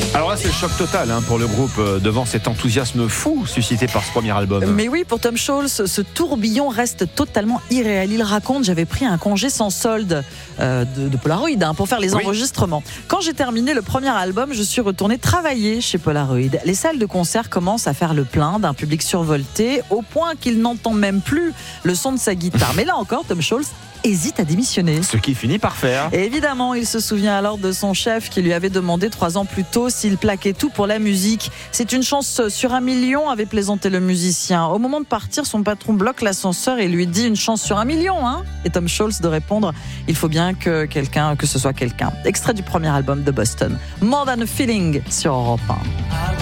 Alors là, c'est le choc total pour le groupe devant cet enthousiasme fou suscité par ce premier album. Mais oui, pour Tom Scholz, ce tourbillon reste totalement irréel. Il raconte: j'avais pris un congé sans solde de Polaroid pour faire les enregistrements. Quand j'ai terminé le premier album, je suis retourné travailler chez Polaroid. Les salles de concert commencent à faire le plein d'un public survolté au point qu'il n'entend même plus le son de sa guitare. Mais là encore, Tom Scholz hésite à démissionner. Ce qui finit par faire. Et évidemment, il se souvient alors de son chef qui lui avait demandé 3 ans plus tôt s'il plaquait tout pour la musique. C'est une chance sur 1 million, avait plaisanté le musicien. Au moment de partir, son patron bloque l'ascenseur et lui dit: une chance sur 1 million, Et Tom Scholz de répondre: il faut bien que ce soit quelqu'un. Extrait du premier album de Boston, More Than a Feeling sur Europe 1.